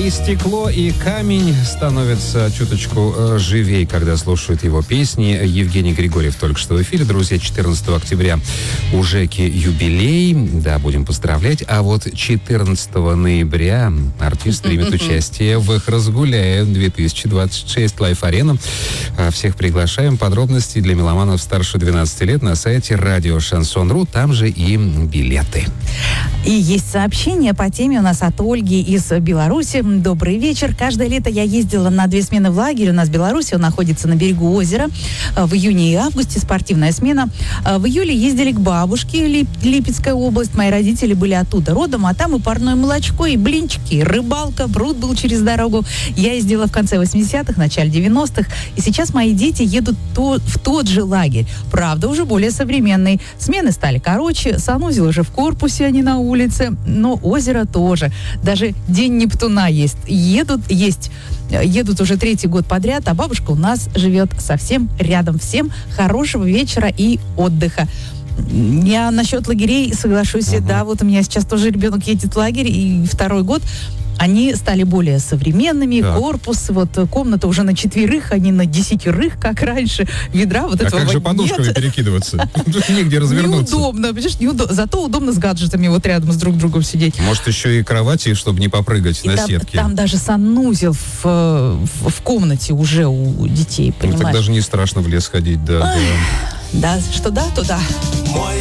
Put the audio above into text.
И стекло, и камень становятся чуточку живей, когда слушают его песни. Евгений Григорьев только что в эфире. Друзья, 14 октября у Жеки юбилей. Да, будем поздравлять. А вот 14 ноября артист примет участие в их «Разгуляе» 2026 Лайф-арена. Всех приглашаем. Подробности для меломанов старше 12 лет на сайте радио Шансон.ру. Там же и билеты. И есть сообщение по теме у нас от Ольги из Беларуси. Добрый вечер. Каждое лето я ездила на 2 смены в лагерь. У нас в Беларуси, он находится на берегу озера. В июне и августе спортивная смена. В июле ездили к бабушке, Липецкая область. Мои родители были оттуда родом, а там и парное молочко, и блинчики, и рыбалка, пруд был через дорогу. Я ездила в конце 80-х, начале 90-х. И сейчас мои дети едут в тот же лагерь. Правда, уже более современный. Смены стали короче, санузел уже в корпусе, а не на улице. Но озеро тоже. Даже День Нептуна есть. Едут уже 3-й год подряд, а бабушка у нас живет совсем рядом. Всем хорошего вечера и отдыха. Я насчет лагерей соглашусь. Да, вот у меня сейчас тоже ребенок едет в лагерь, и 2-й год. Они стали более современными, так. Корпус, вот комната уже на 4, а не на 10, как раньше. Ведра вот этого как же подушками нет. Перекидываться? Негде развернуться. Неудобно, понимаешь, неудобно. Зато удобно с гаджетами вот рядом с друг другом сидеть. Может, еще и кровати, чтобы не попрыгать на сетке. Там даже санузел в комнате уже у детей, понимаешь? Ну, так даже не страшно в лес ходить, да. Да, что да, то да.